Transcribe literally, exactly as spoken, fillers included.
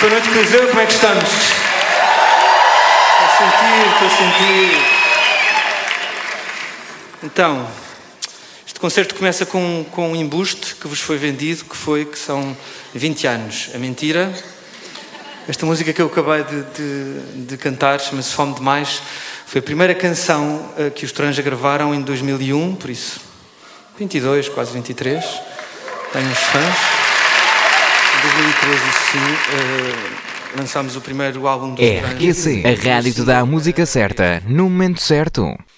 boa noite, Coliseu, como é que estamos? Estou a sentir, estou a sentir. Então, este concerto começa com, com um embuste que vos foi vendido, que foi que são vinte anos. A mentira. Esta música que eu acabei de, de, de cantar chama-se Fome Demais. Foi a primeira canção uh, que os Toranja gravaram em dois mil e um, por isso vinte e dois, quase vinte e três. Tenho uns fãs. Em dois mil e treze, isso sim, uh, lançámos o primeiro álbum dos Toranja. R Q C, a rádio te dá a música certa, no momento certo.